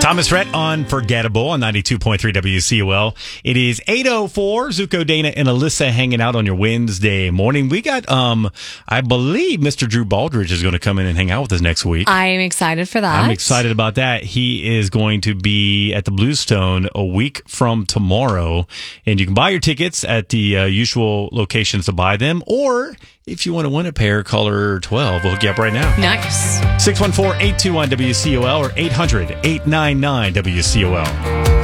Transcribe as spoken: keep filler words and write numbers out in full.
Thomas Rhett, Unforgettable on ninety-two point three W C O L. It is eight oh four. Zuko, Dana, and Alyssa hanging out on your Wednesday morning. We got, um, I believe Mister Drew Baldridge is going to come in and hang out with us next week. I am excited for that. I'm excited about that. He is going to be at the Bluestone a week from tomorrow. And you can buy your tickets at the uh, usual locations to buy them. Or if you want to win a pair, caller twelve. We'll hook you up right now. Nice. six one four, eight two one, W C O L or eight hundred, eight nine nine, W C O L.